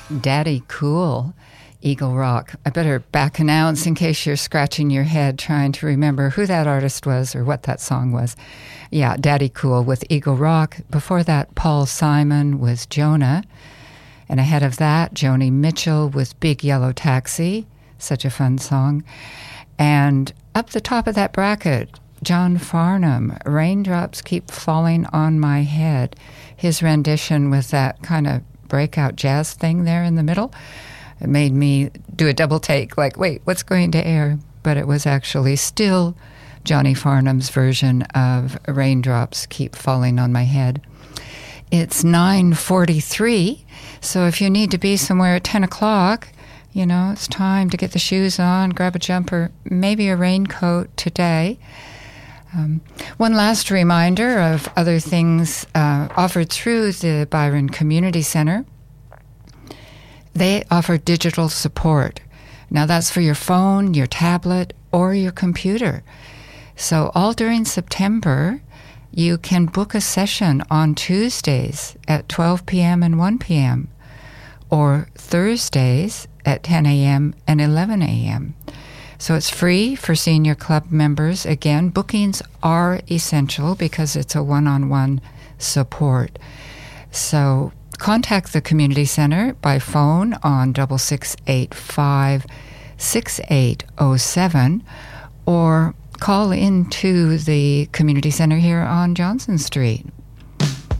Daddy Cool, Eagle Rock. I better back announce in case you're scratching your head trying to remember who that artist was or what that song was. Yeah, Daddy Cool with Eagle Rock. Before that, Paul Simon with Jonah. And ahead of that, Joni Mitchell with Big Yellow Taxi. Such a fun song. And up the top of that bracket, John Farnham, Raindrops Keep Falling on My Head. His rendition with that kind of breakout jazz thing there in the middle. It made me do a double take, like, wait, what's going to air? But it was actually still Johnny Farnham's version of Raindrops Keep Falling on My Head. It's 9:43, so if you need to be somewhere at 10 o'clock, you know, it's time to get the shoes on, grab a jumper, maybe a raincoat today. One last reminder of other things offered through the Byron Community Center. They offer digital support. Now that's for your phone, your tablet, or your computer. So all during September, you can book a session on Tuesdays at 12 p.m. and 1 p.m. or Thursdays at 10 a.m. and 11 a.m. So it's free for senior club members. Again, bookings are essential because it's a one-on-one support. So contact the community center by phone on 6685-6807 or call into the community center here on Johnson Street